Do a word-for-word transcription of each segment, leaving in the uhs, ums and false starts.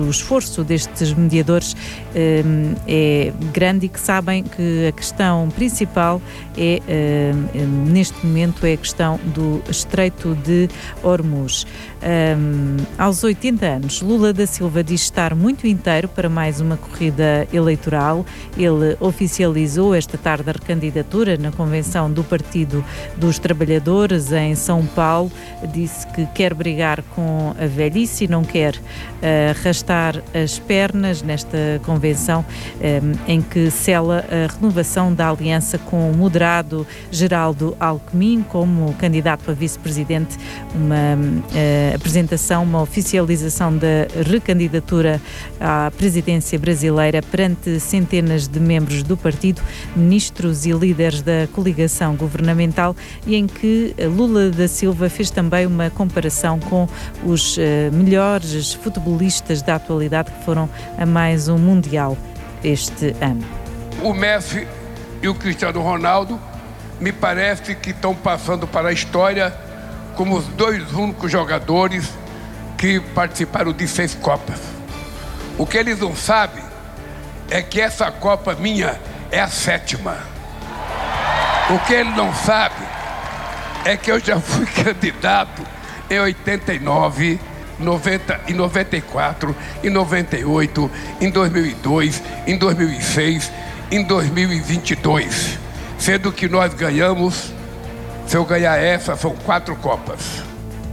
esforço destes mediadores é grande e que sabem que a questão principal é, neste momento, é a questão do Estreito de Hormuz. Um, aos oitenta anos, Lula da Silva diz estar muito inteiro para mais uma corrida eleitoral. Ele oficializou esta tarde a recandidatura na convenção do Partido dos Trabalhadores em São Paulo. Disse que quer brigar com a velhice e não quer uh, arrastar as pernas nesta convenção um, em que sela a renovação da aliança com o moderado Geraldo Alckmin como candidato a vice-presidente. Uma uh, apresentação, uma oficialização da recandidatura à presidência brasileira perante centenas de membros do partido, ministros e líderes da coligação governamental, e em que Lula da Silva fez também uma comparação com os uh, melhores futebolistas da atualidade que foram a mais um Mundial este ano. O Messi e o Cristiano Ronaldo me parece que estão passando para a história como os dois únicos jogadores que participaram de seis Copas. O que eles não sabem é que essa Copa minha é a sétima. O que eles não sabem é que eu já fui candidato em oitenta e nove, noventa e noventa e quatro, em noventa e oito, em dois mil e dois, em dois mil e seis, em dois mil e vinte e dois, sendo que nós ganhamos. Se eu ganhar essa, são quatro Copas.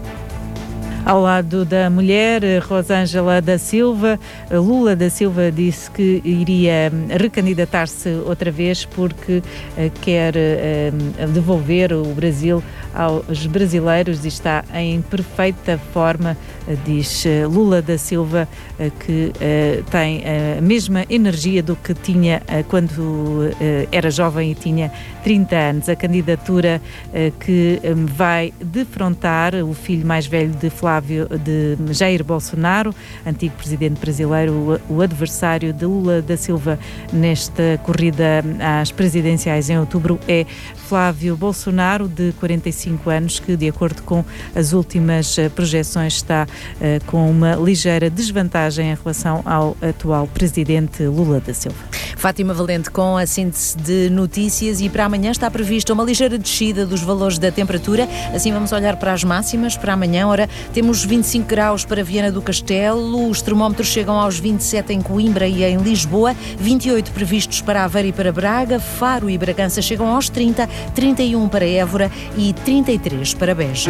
Ao lado da mulher, Rosângela da Silva, Lula da Silva disse que iria recandidatar-se outra vez porque quer devolver o Brasil aos brasileiros e está em perfeita forma, diz Lula da Silva, que tem a mesma energia do que tinha quando era jovem e tinha trinta anos. A candidatura que vai defrontar o filho mais velho de Flávio de Jair Bolsonaro, antigo presidente brasileiro, o adversário de Lula da Silva nesta corrida às presidenciais em outubro é Flávio Bolsonaro, de quarenta e cinco anos, que, de acordo com as últimas projeções, está uh, com uma ligeira desvantagem em relação ao atual presidente Lula da Silva. Fátima Valente com a síntese de notícias, e para amanhã está prevista uma ligeira descida dos valores da temperatura. Assim vamos olhar para as máximas para amanhã. Ora, temos vinte e cinco graus para Viana do Castelo, os termómetros chegam aos vinte e sete em Coimbra e em Lisboa, vinte e oito previstos para Aveiro e para Braga, Faro e Bragança chegam aos trinta, trinta e um para Évora e trinta e três para Beja.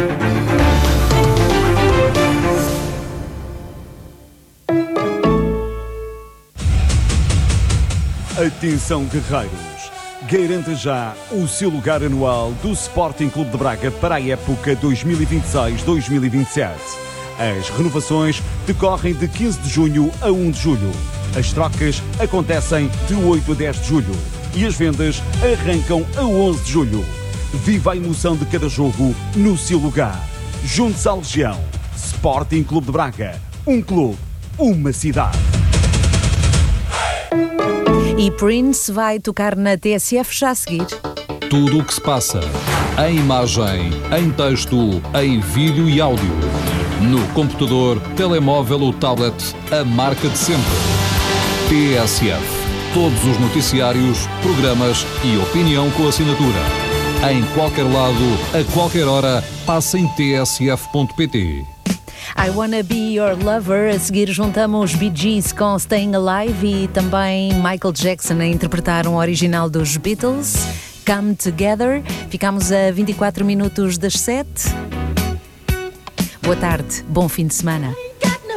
Atenção, guerreiros! Garanta já o seu lugar anual do Sporting Clube de Braga para a época dois mil e vinte e seis dois mil e vinte e sete. As renovações decorrem de quinze de junho a um de julho. As trocas acontecem de oito a dez de julho e as vendas arrancam a onze de julho. Viva a emoção de cada jogo no seu lugar. Junte-se à Legião. Sporting Clube de Braga. Um clube, uma cidade. E Prince vai tocar na T S F já a seguir. Tudo o que se passa, em imagem, em texto, em vídeo e áudio. No computador, telemóvel ou tablet, a marca de sempre. T S F. Todos os noticiários, programas e opinião com assinatura. Em qualquer lado, a qualquer hora, passa em t s f ponto p t. I Wanna Be Your Lover. A seguir juntamos Bee Gees com Staying Alive e também Michael Jackson a interpretar um original dos Beatles, Come Together. Ficamos a vinte e quatro minutos das sete. Boa tarde, bom fim de semana.